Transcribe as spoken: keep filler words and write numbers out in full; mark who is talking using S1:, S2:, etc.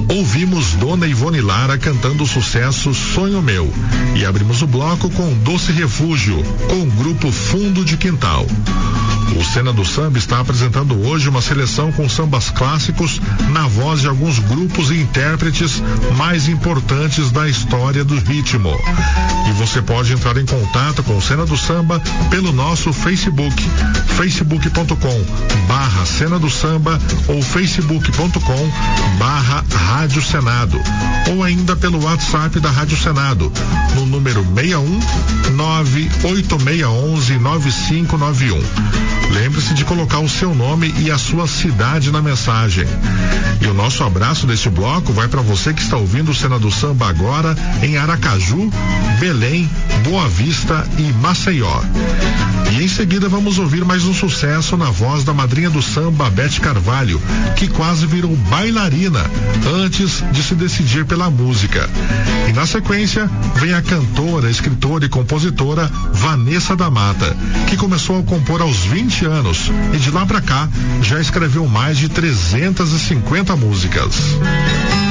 S1: Ouvimos Dona Ivone Lara cantando o sucesso Sonho Meu e abrimos o bloco com Doce Refúgio, com o grupo Fundo de Quintal. O Cena do Samba está apresentando hoje uma seleção com sambas clássicos na voz de alguns grupos e intérpretes mais importantes da história do ritmo. E você pode entrar em contato com o Cena do Samba pelo nosso Facebook, facebook ponto com barra Cena do Samba ou facebook ponto com barra Rádio Senado, ou ainda pelo WhatsApp da Rádio Senado, no número seis um nove oito seis um um nove cinco nove um. Lembre-se de colocar o seu nome e a sua cidade na mensagem. E o nosso abraço deste bloco vai para você que está ouvindo o Cena do Samba agora em Aracaju, Belém, Boa Vista e Maceió. E em seguida vamos ouvir mais um sucesso na voz da madrinha do samba, Beth Carvalho, que quase virou bailarina antes de se decidir pela música. E na sequência vem a cantora, escritora e compositora Vanessa da Mata, que começou a compor aos vinte anos e de lá pra cá já escreveu mais de trezentas e cinquenta músicas.